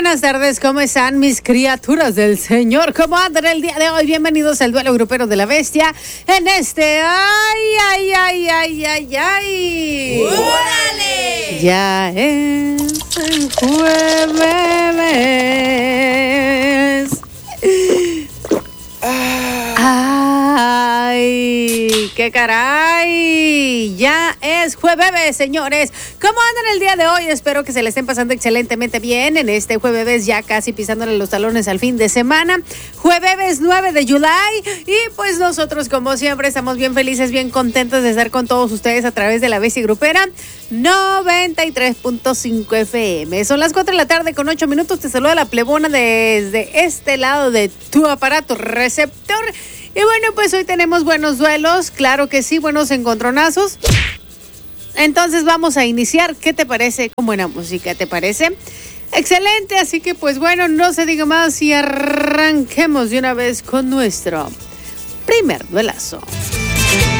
buenas tardes, ¿cómo están mis criaturas del Señor? ¿Cómo andan el día de hoy? Bienvenidos al duelo grupero de la bestia en este... ¡Ay! ¡Órale! Ya es el jueves. ¡Ay! ¡Qué caray! Ya es jueves, señores. ¿Cómo andan el día de hoy? Espero que se le estén pasando excelentemente bien en este jueves, ya casi pisándole los talones al fin de semana. Jueves 9 de julio. Y pues nosotros, como siempre, estamos bien felices, bien contentos de estar con todos ustedes a través de la Bestia Grupera 93.5 FM. Son las 4 de la tarde con 8 minutos. Te saluda la plebona desde este lado de tu aparato receptor. Y bueno, pues hoy tenemos buenos duelos, claro que sí, buenos encontronazos. Entonces vamos a iniciar. ¿Qué te parece? Con buena música, ¿te parece? Excelente, así que pues bueno, no se diga más y arranquemos de una vez con nuestro primer duelazo.